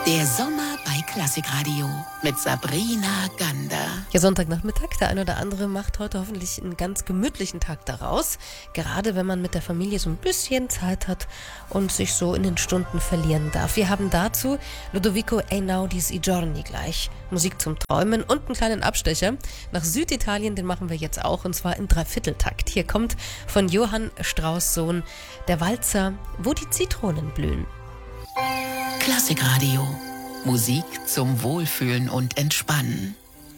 Der Sommer bei Klassikradio mit Sabrina Gander. Ja, Sonntagnachmittag. Der eine oder andere macht heute hoffentlich einen ganz gemütlichen Tag daraus. Gerade wenn man mit der Familie so ein bisschen Zeit hat und sich so in den Stunden verlieren darf. Wir haben dazu Ludovico Einaudis I Giorni gleich. Musik zum Träumen und einen kleinen Abstecher nach Süditalien, den machen wir jetzt auch, und zwar im Dreivierteltakt. Hier kommt von Johann Strauss Sohn der Walzer, wo die Zitronen blühen. Klassikradio. Musik zum Wohlfühlen und Entspannen.